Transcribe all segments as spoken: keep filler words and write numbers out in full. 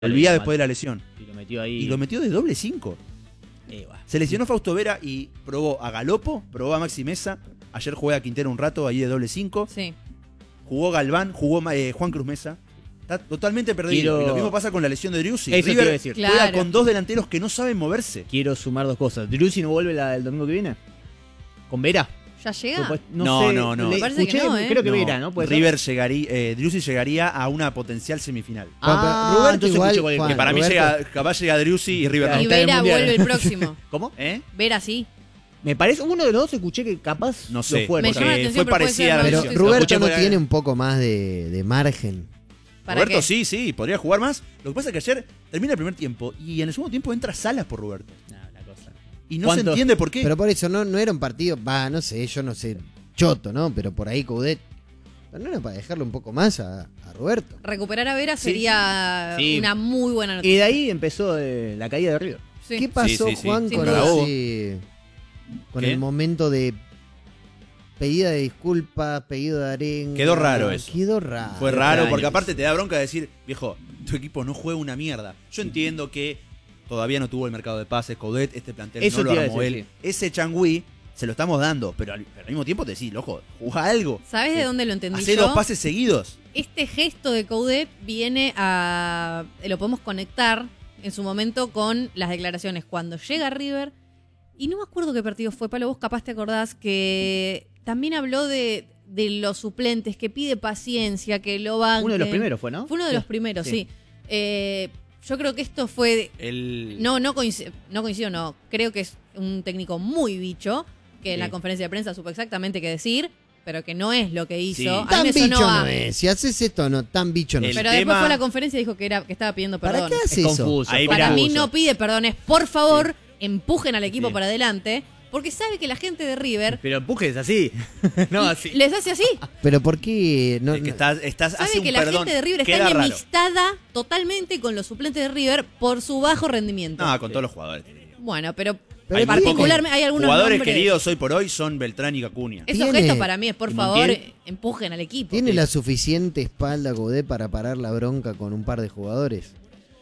Volvía después de la lesión. Y lo metió ahí. Y lo metió de doble cinco. Eh, bah. Se lesionó Fausto Vera y probó a Galopo, probó a Maxi Mesa. Ayer juega a Quintero un rato ahí de doble cinco. Sí. Jugó Galván, jugó eh, Juan Cruz Mesa. Está totalmente perdido. Quiero... Y lo mismo pasa con la lesión de Driussi. Eso te iba a decir. Juega Claro. con dos delanteros que no saben moverse. Quiero sumar dos cosas. ¿Driussi no vuelve la, el domingo que viene? ¿Con Vera? ¿Ya llega? Pues, No, sé, no, no. le Me parece que escuché, no, ¿eh? Creo que No, Vera, ¿no? ¿Puede ser? River llegaría, eh, Driussi llegaría a una potencial semifinal. Ah, Roberto entonces igual, escuché con el- Juan, Que para mí Roberto- llega, capaz llega Driussi y River Claro. Y no. está en el Vera Mundial. vuelve el próximo. ¿Cómo? ¿Eh? Vera sí. Me parece, uno de los dos escuché que capaz No sé. lo fue. Me porque- llama la Eh, atención, fue pero puede parecida ser, a la no Pero lesión. sé. Lo Roberto escuché no por- tiene un poco más de, de margen. ¿Para Roberto qué? sí, sí, podría jugar más. Lo que pasa es que ayer termina el primer tiempo y en el segundo tiempo entra Salas por Roberto. No, la cosa. Y no se ¿Cuánto? entiende por qué. Pero por eso no, no era un partido, va, no sé, yo no sé, choto, ¿no? Pero por ahí Coudet. Pero no era para dejarlo un poco más a, a Roberto. Recuperar a Vera Sí. sería Sí. una muy buena Y noticia. de ahí empezó eh, la caída de River. Sí. ¿Qué pasó, sí, sí. Juan, Sin con, duda. ese- con ¿Qué? el momento de pedida de disculpas, pedido de arenga? Quedó raro eso. Quedó raro. Fue raro extraño. porque aparte te da bronca decir, viejo, tu equipo no juega una mierda. Yo entiendo que todavía no tuvo el mercado de pases, Coudet, este plantel Eso no lo te iba a armó decir, él. Ese Changui se lo estamos dando, pero al, pero al mismo tiempo te decís, loco, jugá algo. ¿Sabes de dónde lo entendí Hacé yo? dos pases seguidos. Este gesto de Coudet viene a... Lo podemos conectar en su momento con las declaraciones. Cuando llega River, y no me acuerdo qué partido fue, Palo, vos capaz te acordás, que también habló de, de los suplentes, que pide paciencia, que lo banquen. Uno de los primeros fue, ¿no? Fue uno de Sí. los primeros, sí. Sí. Eh, yo creo que esto fue... El... No, no coincido, no coincido, no. Creo que es un técnico muy bicho, que en la Sí. conferencia de prensa supo exactamente qué decir, pero que no es lo que hizo. Sí. A mí Tan me bicho sonó a- no es. Si haces esto, no, tan bicho no El es. Pero tema- después fue a la conferencia y dijo que era que estaba pidiendo ¿Para perdón. qué Es hace eso? confuso. Ahí, Para mirá. mí no pide perdones, por favor, empujen al equipo Sí. para adelante, porque sabe que la gente de River Pero empujes así. no, así. les hace así. Pero ¿por qué? No, Es que no- estás, estás hace Sabe un que la perdón. gente de River Queda está raro. enemistada totalmente con los suplentes de River por su bajo rendimiento. No, con todos los jugadores. Bueno, pero, Pero Hay particularmente hay algunos Jugadores nombres. queridos hoy por hoy son Beltrán y Cacuña. Esos Tiene- gestos para mí es, por ¿Y favor, Montiel? empujen al equipo. ¿Tiene la suficiente espalda Coudet para parar la bronca con un par de jugadores?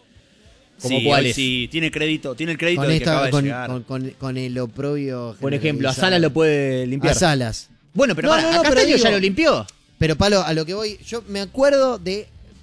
¿Como Sí, cuáles? Sí, tiene crédito, tiene el crédito Con, de que acaba esta, de con, llegar. con- con- con el oprobio. Por ejemplo, a generalizado. Salas lo puede limpiar. A Salas. Bueno, pero No, para, no, no, a pero Castaño ya digo- lo limpió. Pero Palo, a lo que voy, yo me acuerdo de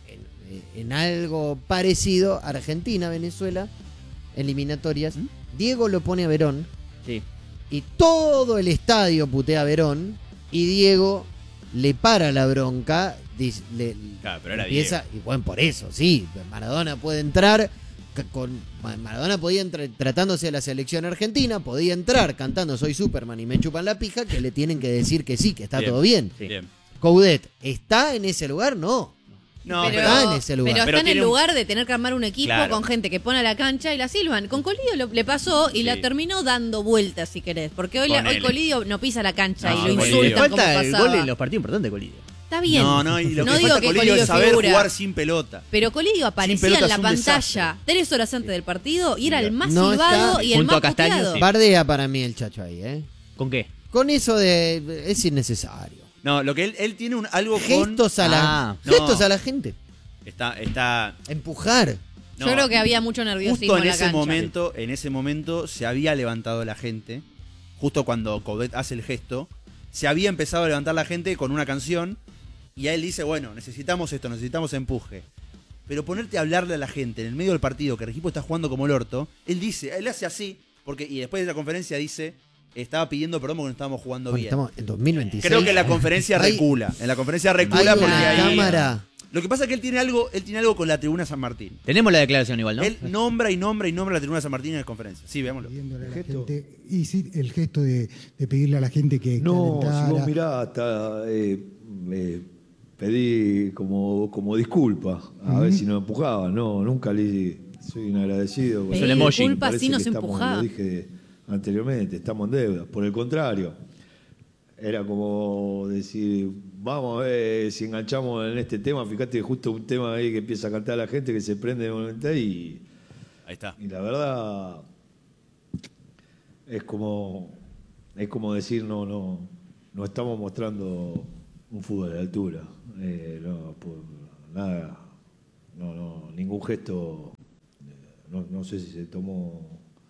en, en algo parecido, Argentina, Venezuela, eliminatorias. ¿Mm? Diego lo pone a Verón Sí. y todo el estadio putea a Verón y Diego le para la bronca. dice- le- Claro, pero era empieza, y bueno, por eso, sí, Maradona puede entrar. ca- Con, Maradona podía entrar tratándose de la selección argentina, podía entrar cantando Soy Superman y me chupan la pija, que le tienen que decir que sí, que está Bien. todo bien. Sí. Bien. Coudet, ¿está en ese lugar? No. No, pero, está en ese lugar. pero Pero está en el tiene un- lugar de tener que armar un equipo Claro. con gente que pone a la cancha y la silban. Con Colidio lo- le pasó y Sí. la terminó dando vueltas, si querés. Porque hoy, la- hoy Ponele. Colidio no pisa la cancha No, y lo Colidio. Le insultan como falta el pasaba. gol en los partidos importantes, Colidio. Está bien. No, no, y lo No que digo falta que Colidio Colidio es saber figura. jugar sin pelota. Pero Colidio aparecía pelota en la es un pantalla desastre. tres horas antes del partido y era el más No silbado está- y el Junto más a Castaño, puteado. sí. Bardea para mí el chacho ahí, ¿eh? ¿Con qué? Con eso de... es innecesario. No, lo que él, él tiene un, algo Gestos con... a la, Ah, no. gestos a la gente. Está, está... Empujar. no, Yo creo que había mucho nerviosismo Justo en en la ese cancha. momento, en ese momento se había levantado la gente. Justo cuando Coudet hace el gesto, se había empezado a levantar la gente con una canción. Y a él dice, bueno, necesitamos esto, necesitamos empuje. Pero ponerte a hablarle a la gente en el medio del partido, que el equipo está jugando como el orto, él dice, él hace así, porque y después de la conferencia dice, estaba pidiendo perdón porque no estábamos jugando Bueno, bien. estamos en dos mil veintiséis. Creo que la conferencia Hay- recula. En la conferencia Hay recula porque una ahí... cámara. Lo que pasa es que él tiene algo, él tiene algo con la tribuna San Martín. Tenemos la declaración igual, ¿no? Él nombra y nombra y nombra la tribuna San Martín en la conferencia. Sí, veámoslo. Pidiéndole a la Gesto. gente, y sí, el gesto de, de pedirle a la gente que No, si calentara. vos mirá, hasta eh, eh, pedí como, como disculpa, a ver si no empujaba. No, nunca le soy un agradecido. Pedí el emoji. disculpas, Parece sí nos que estamos, empujaba. Lo dije anteriormente, estamos en deuda. Por el contrario, era como decir, vamos a ver si enganchamos en este tema. Fíjate, justo un tema ahí que empieza a cantar la gente, que se prende de momento y, Ahí está. y la verdad es como es como decir no no no estamos mostrando un fútbol de altura. Eh, no, por- nada no, no, ningún gesto, no, no sé si se tomó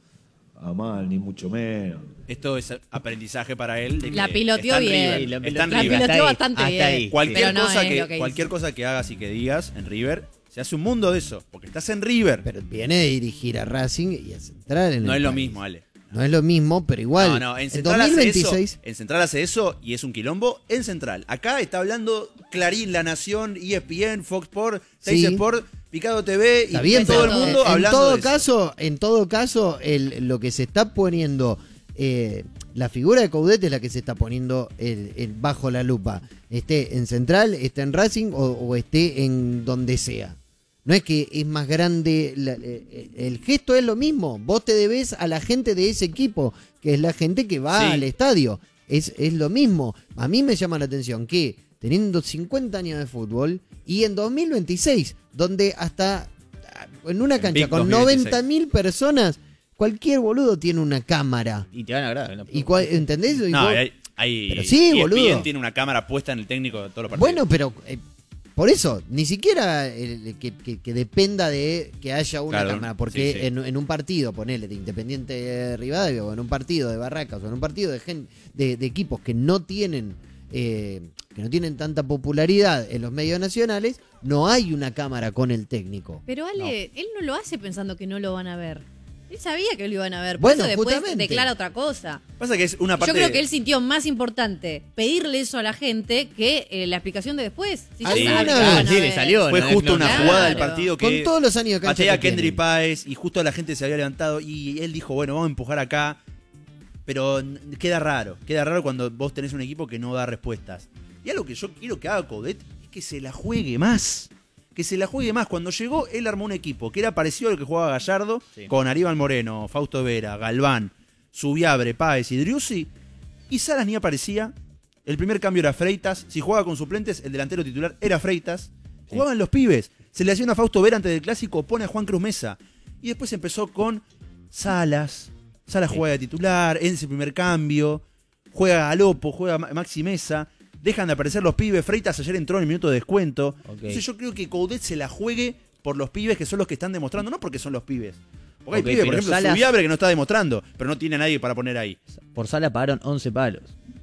a mal, ni mucho menos. Esto es aprendizaje para él. De que La piloteó está en bien. River, La está en La River. piloteó Hasta ahí, bastante hasta bien. ahí. Cualquier, Pero no cosa, es que, lo que cualquier hizo. cosa que hagas y que digas en River, se hace un mundo de eso. Porque estás en River. Pero viene de dirigir a Racing y a Central en no el es lo país. mismo, Ale. No es lo mismo, pero igual. No, no, en en Central, dos mil hace veintiséis. eso, en Central hace eso y es un quilombo en Central. Acá está hablando Clarín, La Nación, E S P N, Fox Sports, seis Sí. Sport, Picado T V y Está bien, todo el pero mundo en hablando todo de eso. caso, en todo caso, el, lo que se está poniendo, eh, la figura de Coudet es la que se está poniendo el- el- bajo la lupa. Esté en Central, esté en Racing o, o esté en donde sea. No es que es más grande, la- eh, el gesto es lo mismo. Vos te debes a la gente de ese equipo, que es la gente que va Sí. al estadio. Es, es lo mismo. A mí me llama la atención que teniendo cincuenta años de fútbol y en dos mil veintiséis, donde hasta en una En cancha Big con dos mil veintiséis. noventa mil personas, cualquier boludo tiene una cámara. Y te van a grabar. ¿no? Y cual- ¿Entendés? Y No, vos- hay, hay- Pero sí, E S P N boludo. tiene una cámara puesta en el técnico de todos los partidos. Bueno, pero eh, por eso, ni siquiera eh, que, que- que dependa de que haya una Claro, cámara, porque sí, sí. En, en un partido, ponele, de Independiente Rivadavia, o en un partido de Barracas, o en un partido de, gen- de, de equipos que no tienen eh, que no tienen tanta popularidad en los medios nacionales, no hay una cámara con el técnico. Pero Ale, él no lo hace pensando que no lo van a ver. Él sabía que lo iban a ver. Por Bueno, eso después justamente. declara otra cosa. Pasa que es una parte Yo creo de- que él sintió más importante pedirle eso a la gente que eh, la explicación de después. Si ya Sí, sabe que claro, lo van a sí, le ver. salió. fue no, justo no, una claro. jugada del partido que Con todos los años de cancha patea a que Kendry tienen. Páez y justo la gente se había levantado y él dijo, bueno, vamos a empujar acá. Pero n- queda raro, queda raro cuando vos tenés un equipo que no da respuestas. Y algo que yo quiero que haga Coudet es que se la juegue más. Que se la juegue más. Cuando llegó, él armó un equipo que era parecido al que jugaba Gallardo, Sí. con Aníbal Moreno, Fausto Vera, Galván, Subiabre, Páez y Driussi. Y Salas ni aparecía. El primer cambio era Freitas. Si jugaba con suplentes, el delantero titular era Freitas. Jugaban los pibes. Se le hacía una Fausto Vera antes del clásico, pone a Juan Cruz Mesa. Y después empezó con Salas. Salas juega de titular, en ese primer cambio. Juega Galopo, juega Ma- Maxi Mesa. Dejan de aparecer los pibes. Freitas ayer entró en el minuto de descuento. Ok. Entonces yo creo que Coudet se la juegue por los pibes que son los que están demostrando, no porque son los pibes. Porque hay Ok, pibes, por pero ejemplo, Salas- Subiabre que no está demostrando, pero no tiene a nadie para poner ahí. Por Sala pagaron once palos.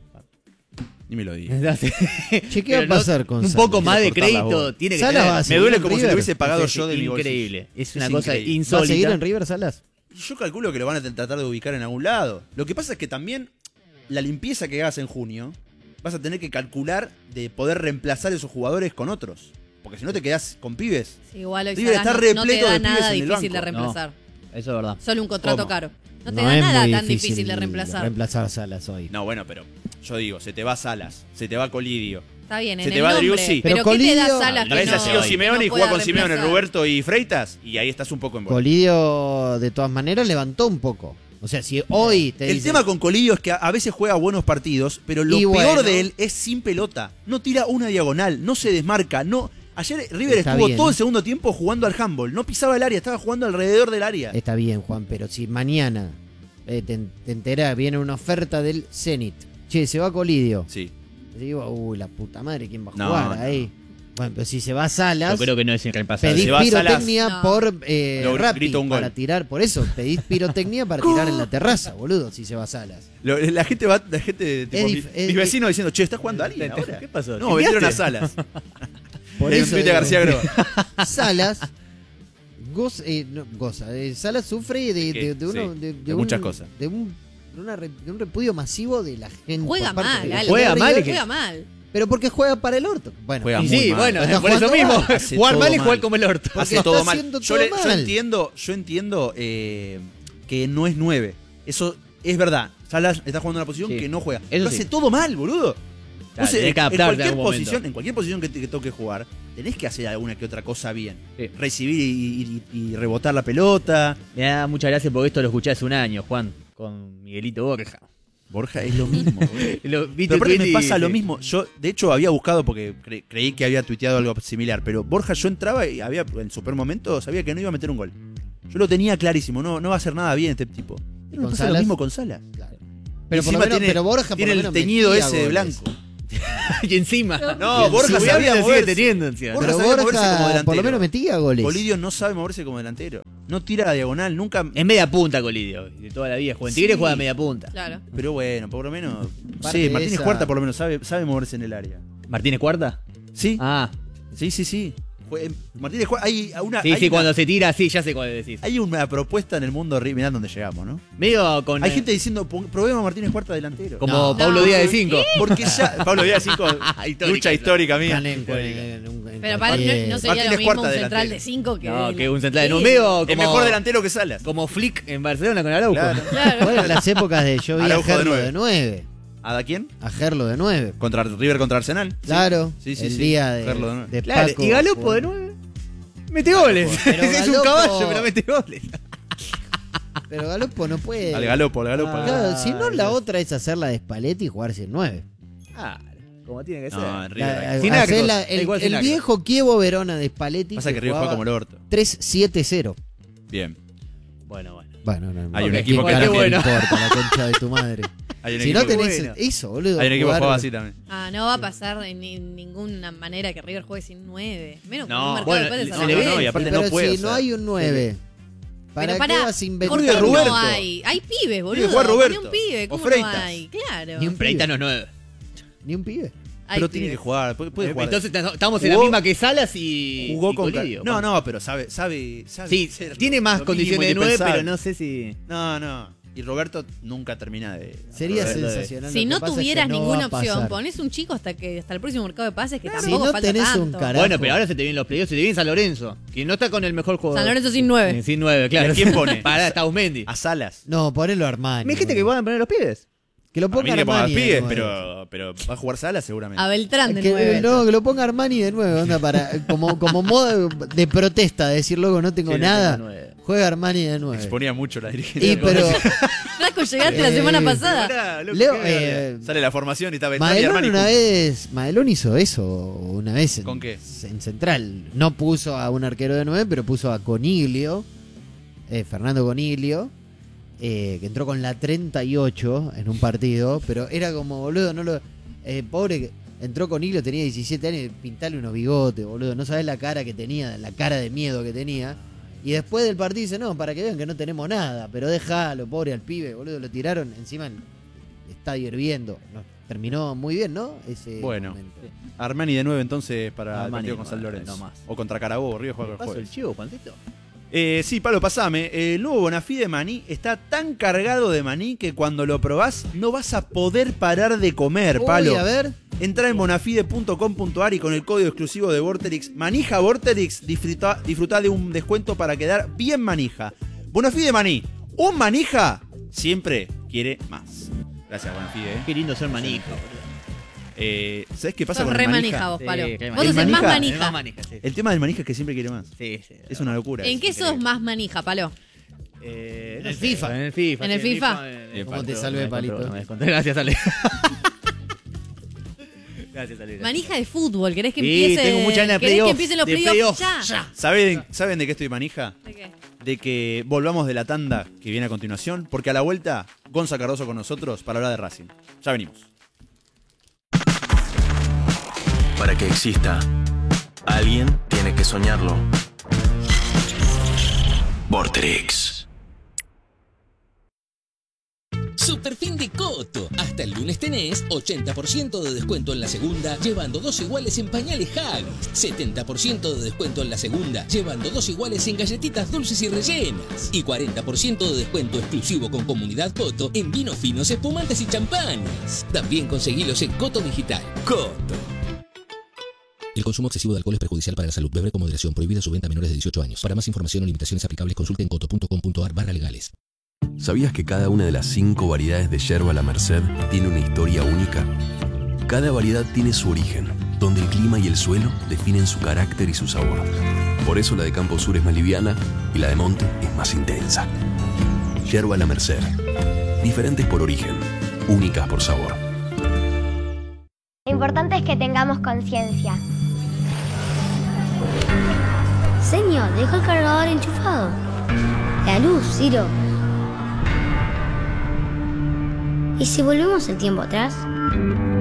Ni me lo digas. Che, ¿qué va Pero a no- pasar con Un Salas? poco más de Cortar la crédito voz. tiene que Salas tener. va a Me seguir duele en como si River. lo hubiese pagado Es yo de mi bolsillo. increíble. Es una Es cosa increíble. ¿Va a insólita. seguir en River Salas? Yo calculo que lo van a tratar de ubicar en algún lado. Lo que pasa es que también la limpieza que hagas en junio, vas a tener que calcular de poder reemplazar esos jugadores con otros. Porque si no te quedás con pibes. Sí, igual hoy River Salas está no, no te repleto da de pibes nada en el difícil de banco. reemplazar. Eso es verdad. Solo un contrato ¿Cómo? caro. No te No da es nada muy tan difícil de reemplazar. Reemplazar Salas hoy. No, bueno, pero yo digo, se te va Salas, se te va Colidio. Está bien, en Se te el va nombre. Driussi. Pero, Pero ¿qué te da Colidio- Salas que Traes no, a Gio que Simeone no y juega pueda con Simeone, reemplazar? Roberto y Freitas y ahí estás un poco en bola. Colidio, de todas maneras, levantó un poco. O sea, si hoy te El dicen- tema con Colidio es que a- a veces juega buenos partidos, pero lo Y peor bueno. de él es sin pelota. No tira una diagonal, no se desmarca, no. Ayer River Está estuvo bien. todo el segundo tiempo jugando al handball, no pisaba el área, estaba jugando alrededor del área. Está bien, Juan, pero si mañana eh, te, te enterás, viene una oferta del Zenit. Che, se va Colidio. Sí. Te digo, uy, la puta madre, ¿quién va a No, jugar no. ahí? Bueno, pero si se va Salas, Yo creo que no es irreemplazable. pedís se va pirotecnia Salas. por eh, Lo- Rappi grita un gol. para tirar, por eso, pedís pirotecnia para tirar en la terraza, boludo, si se va Salas. Lo- la gente va, la gente, tipo, Es mi- dif- es- mis vecinos diciendo, che, ¿estás jugando a alguien ahora? ¿Qué pasó? No, vendieron a ¿Cambiaste? Salas. Por En eso Twitter digo, García Groba. Salas goza, eh, no, goza eh, Salas sufre de, ¿Qué? de, de uno, Sí, de, de un- muchas cosas. de un, de una re- de un repudio masivo de la gente. Juega por parte mal, de- Ale. Juega mal, River, que- Juega mal. pero porque juega para el orto. Bueno, Juega Y muy sí, mal. bueno, Está por eso jugando mismo. mal. Hace Jugar todo mal y mal. jugar como el orto. Porque Hace está todo mal. haciendo Yo, todo le- yo mal. entiendo, yo entiendo eh, que no es nueve. Eso es verdad. Salas está jugando en una posición Sí. que no juega. Eso Lo sí. hace todo mal, boludo. Claro, Vos, eh, tenés que en, adaptarte en cualquier algún momento. posición, en cualquier posición que te que toque jugar, tenés que hacer alguna que otra cosa bien. Sí. Recibir y, y- y rebotar la pelota. Me da mucha gracia porque esto lo escuché hace un año, Juan, con Miguelito Borja. Borja es lo mismo. boludo. Lo, vi Pero tu aparte tweet me y- pasa lo sí. mismo. Yo, de hecho, había buscado porque cre- creí que había tuiteado algo similar. Pero Borja, yo entraba y había, en super momento, sabía que no iba a meter un gol. Yo lo tenía clarísimo. No, no va a hacer nada bien este tipo. Y ¿Con me pasa lo Salas? mismo con Salas. Claro. Pero, por Encima lo menos, tiene, pero Borja por tiene lo el menos teñido metía ese de goles. blanco. Y encima. No, Borja Su sabía lo sigue moverse. teniendo encima. Borja Pero sabía moverse como Borja delantero. por lo menos metía goles. Colidio no sabe moverse como delantero. No tira a diagonal, nunca. Es media punta, Colidio. De toda la vida. Juega en Sí. Tigre, juega media punta. Claro. Pero bueno, por lo menos. Parte Sí, de Martínez esa- Cuarta por lo menos sabe, sabe moverse en el área. ¿Martínez Cuarta? Sí, Ah. sí, sí, sí. Fue- Martínez Cuarta. Hay una. Sí, hay sí, una- cuando se tira, sí, ya sé cuál decís. Hay una propuesta en el mundo horrible. Mirá dónde llegamos, ¿no? Medio con. Hay eh, gente diciendo, "Pon- probemos a Martínez Cuarta delantero. Como No. Pablo No. Díaz de cinco. Porque ya. Pablo Díaz cinco. Histórica lucha esa. histórica mía. Están en- en- en- en Pero para, cualquier- no, no sería Martínez lo mismo Cuarta un central delantero. de cinco que. No, de- que un central. No, Sí. medio El como, mejor delantero que Salas. como Flick en Barcelona con Araujo. Claro. Claro. Bueno, en las épocas de yo vi a Araujo de Gerlo nueve. de nueve. ¿A quién? A Gerlo de nueve. Contra River contra Arsenal. Claro. Sí, sí, el sí. día de, Gerlo de nueve. de Claro, Paco. y Galopo de nueve. Mete goles. Pero es un Galopo- caballo, pero mete goles. Pero Galopo no puede. Al galopo, al galopo. al galopo. Claro, si no, Ay, la Dios. otra es hacer la de Spalletti y jugarse el nueve. Claro, como tiene que ser. No, en River. La- Sin hacer actos, la- da el, igual sin el actos. viejo Kievo Verona de Spalletti. Pasa que River juega como el orto. tres siete cero. Bien. Bueno, bueno. Bueno, no, no. Hay un ¿qué equipo que carajo qué bueno. le importa la concha de tu madre? Hay un Si equipo no que- tenés bueno. eso, boludo. Hay un equipo que jugar- juega así también. Ah, no va a pasar de ni- ninguna manera que River juegue sin nueve. Menos No, con un mercado bueno, de pases se a la le- vez. no, y aparte Pero no puede. si o sea, no hay un nueve, ¿para Pero qué pará, vas a ¿por inventar? qué Juega no Roberto. hay? Hay pibes, boludo. juega Roberto. Ni un pibe, O ¿cómo no Freitas. hay? Claro. Ni un Freita pibe. no es nueve. Ni un pibe. Hay Pero tiene pibes. que jugar. Puede, puede jugar. Entonces estamos en la Jugó- misma que Salas y. Jugó y con. Colidio. No, no, pero sabe. sabe, sabe Sí, hacerlo. tiene más Lo condiciones de mínimo nueve, indispensable. pero no sé si. No, no. Y Roberto nunca termina de. Sería Roberto de- sensacional. Si Lo que no pasa es que tuvieras no ninguna va a opción, pasar. ponés un chico hasta que hasta el próximo mercado de pases que Si tampoco no falta tenés un tanto. carajo. Bueno, pero ahora se te vienen los playoffs, se te viene San Lorenzo, que no está con el mejor jugador. San Lorenzo sin nueve. Eh, Sin nueve, claro. ¿Y a quién pone? Pará, está Aumendi. A Salas. No, ponelo a Armani. Me dijiste que boludo. van a poner los pibes. Que lo A mí ponga que ponga Armani. de pibes, nueve. pero, pero va a jugar Salas seguramente. A Beltrán de Que- nueve. no, que lo ponga Armani de nuevo, onda, para, como, como modo de, de protesta, de decir luego no tengo Sí, no nada. tengo nueve. Juega Armani de nueve. Exponía mucho la dirigencia. Y pero Flaco, llegaste la Eh, semana pasada. Pará, loco, Leo, ¿qué? eh, Sale la formación y está Beltrán y Madelón Armani. una juntos. vez, Madelón hizo eso una vez en, ¿Con qué? en Central. No puso a un arquero de nueve, pero puso a Coniglio, eh, Fernando Coniglio, eh, que entró con la treinta y ocho en un partido, pero era como, boludo, no lo... eh, pobre que entró Coniglio, tenía diecisiete años, pintale unos bigotes, boludo, no sabés la cara que tenía, la cara de miedo que tenía. Y después del partido dice, no, para que vean que no tenemos nada, pero déjalo, pobre al pibe, boludo, lo tiraron encima en el estadio hirviendo. No, terminó muy bien, ¿no? Ese Bueno. momento. Armani de nueve entonces para el Armani, partido con San bueno, Lorenzo. no más. O contra Carabobo, Río juega el ¿Paso el jueves. chivo, Juancito? Eh, sí, Pablo, pasame. El nuevo Bonafide de maní está tan cargado de maní que cuando lo probás no vas a poder parar de comer, Uy, Palo. a ver. Entra en bonafide punto com punto ar y con el código exclusivo de Vorterix, manija Vorterix, disfruta, disfruta de un descuento para quedar bien manija. Bonafide Maní, un manija siempre quiere más. Gracias, Bonafide. Qué lindo ser manija. Eh, ¿Sabes qué pasa Sos con re el manija manija? vos, Sí, Palo. qué Vos manija. sos el más El manija. Más manija, sí. El tema del manija es que siempre quiere más. Sí, sí. Es una locura. ¿En eso. qué sos más manija, Palo? Eh, En no el sé, FIFA. En el FIFA. ¿En el sí, FIFA? me- ¿Cómo me te descontrolo, salvé, me Palito? descontrolo, me descontrolo. Gracias, Ale. Gracias, Ale. gracias. Manija de fútbol. ¿Querés que Sí, empiece? tengo muchas ganas de ¿Querés que playoff, empiecen los de playoffs? playoff, Ya. ¿Saben, ¿Saben de qué estoy manija? ¿De qué? De que volvamos de la tanda que viene a continuación, porque a la vuelta, Gonza Cardoso con nosotros para hablar de Racing. Ya venimos. Para que exista, alguien tiene que soñarlo. Vorterix. Super fin de Coto. Hasta el lunes tenés ochenta por ciento de descuento en la segunda, llevando dos iguales en pañales Huggies. setenta por ciento de descuento en la segunda, llevando dos iguales en galletitas dulces y rellenas. Y cuarenta por ciento de descuento exclusivo con Comunidad Coto en vinos finos, espumantes y champañas. También conseguilos en Coto Digital. Coto. El consumo excesivo de alcohol es perjudicial para la salud. Beber con moderación. Prohibida su venta a menores de dieciocho años. Para más información o limitaciones aplicables, consulte en coto punto com punto ar barra legales. ¿Sabías que cada una de las cinco variedades de yerba La Merced tiene una historia única? Cada variedad tiene su origen, donde el clima y el suelo definen su carácter y su sabor. Por eso la de Campo Sur es más liviana y la de Monte es más intensa. Yerba La Merced. Diferentes por origen, únicas por sabor. Lo importante es que tengamos conciencia. Señor, deja el cargador enchufado. La luz, Ciro. ¿Y si volvemos el tiempo atrás?